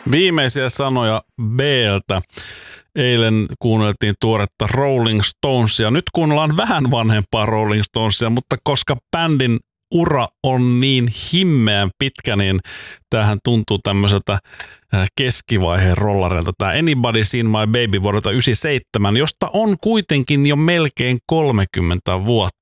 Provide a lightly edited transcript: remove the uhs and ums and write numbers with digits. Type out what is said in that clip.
Viimeisiä sanoja B:ltä. Eilen kuunneltiin tuoretta Rolling Stonesia. Nyt kuunnellaan vähän vanhempaa Rolling Stonesia, mutta koska bändin ura on niin himmeän pitkä, niin tämähän tuntuu tämmöiseltä keskivaiheen rollareilta. Tämä Anybody Seen My Baby vuodelta 1997, josta on kuitenkin jo melkein 30 vuotta.